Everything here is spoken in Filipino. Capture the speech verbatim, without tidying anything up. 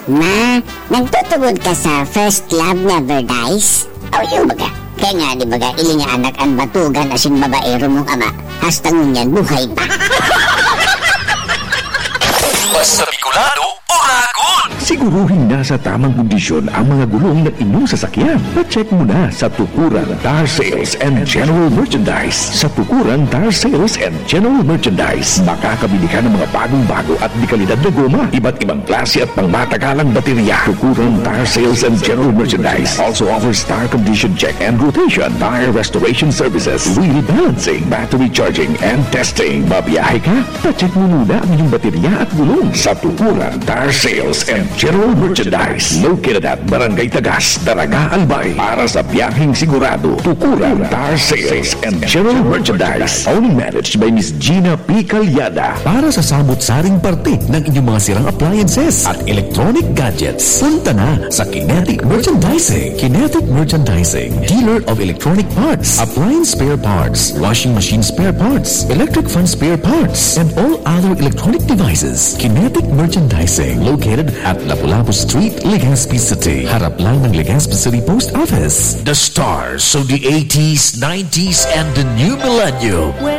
Ma, nagtutugod ka sa First Love Never Dies? O yung baga? Kaya nga di baga, iling anak ang batugan asin babaero mong ama. Hasta ngunyan buhay pa. Basta Bicolano o Ragon! Siguruhin na sa tamang kondisyon ang mga gulong ng inyong sasakyan. Pa-check mo na sa Tukuran Tire Sales and General Merchandise. Sa Tukuran Tire Sales and General Merchandise, makakabili ka ng mga bagong-bago at dekalidad na goma, iba't ibang klase at pangmatagalang baterya. Tukuran Tire Sales and General Merchandise also offers tire condition check and rotation, tire restoration services, wheel balancing, battery charging, and testing. Babiyahe ka? Pa-check mo muna ang inyong baterya at gulong sa Tukuran Tire Sales and General Merchandise, located at Barangay Tagas, Daraga, Albay. Para sa biyaheng sigurado, Tukuran Tire Sales and General Merchandise, only managed by Miss Gina P. Calyada. Para sa samot-saring parte ng inyong mga sirang appliances at electronic gadgets, punta na sa Kinetic Merchandising. Kinetic Merchandising, dealer of electronic parts, appliance spare parts, washing machine spare parts, electric fan spare parts, and all other electronic devices. Kinetic Merchandising, located at Lapu-Lapu Street, Legazpi City. Harap lang ng Legazpi City Post Office. The stars of the eighties, nineties, and the new millennium.